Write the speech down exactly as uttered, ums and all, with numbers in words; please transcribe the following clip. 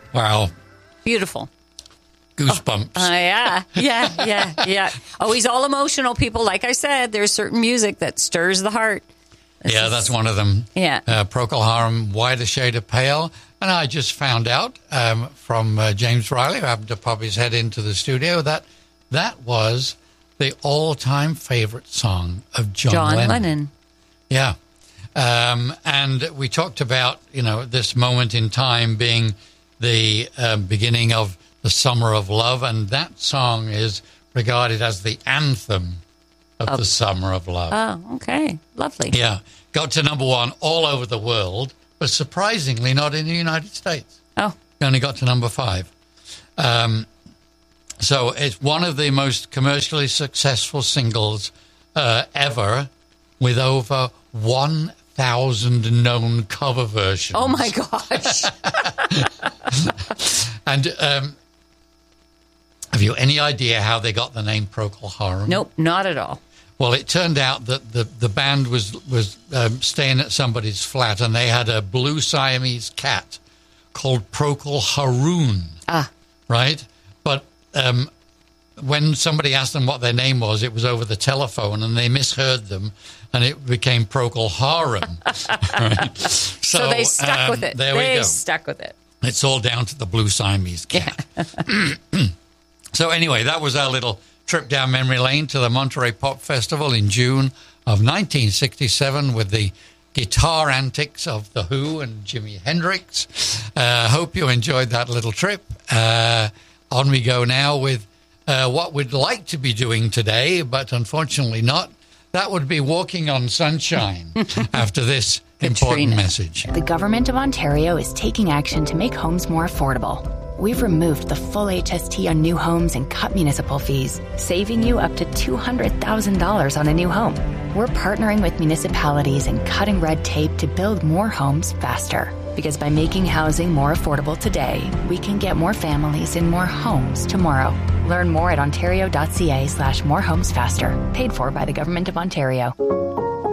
Wow. Beautiful. Goosebumps. Oh, uh, yeah, yeah, yeah, yeah. Oh, he's all emotional, people. Like I said, there's certain music that stirs the heart. This yeah, is, that's one of them. Yeah. Uh, Procol Harum, Whiter Shade of Pale. And I just found out um, from uh, James Riley, who happened to pop his head into the studio, that that was the all-time favorite song of John, John Lennon. Lennon. Yeah. Um, and we talked about, you know, this moment in time being the uh, beginning of the Summer of Love, and that song is regarded as the anthem of oh. the Summer of Love. Oh, okay. Lovely. Yeah. Got to number one all over the world, but surprisingly not in the United States. Oh. It only got to number five. Um, so it's one of the most commercially successful singles uh, ever, with over one thousand known cover versions. Oh, my gosh. And um, have you any idea how they got the name Procol Harum? Nope, not at all. Well, it turned out that the, the band was, was um, staying at somebody's flat, and they had a blue Siamese cat called Procol Haroon. Ah. Right? But um, when somebody asked them what their name was, it was over the telephone, and they misheard them, and it became Procol Harum. Right? so, so they stuck um, with it. There they we go. stuck with it. It's all down to the blue Siamese cat. Yeah. So anyway, that was our little trip down memory lane to the Monterey Pop Festival in June of nineteen sixty-seven with the guitar antics of The Who and Jimi Hendrix. Uh, hope you enjoyed that little trip. Uh, on we go now with uh, what we'd like to be doing today, but unfortunately not. That would be walking on sunshine after this important message. The Government of Ontario is taking action to make homes more affordable. We've removed the full H S T on new homes and cut municipal fees, saving you up to two hundred thousand dollars on a new home. We're partnering with municipalities and cutting red tape to build more homes faster. Because by making housing more affordable today, we can get more families in more homes tomorrow. Learn more at ontario.ca slash more homes faster. Paid for by the Government of Ontario.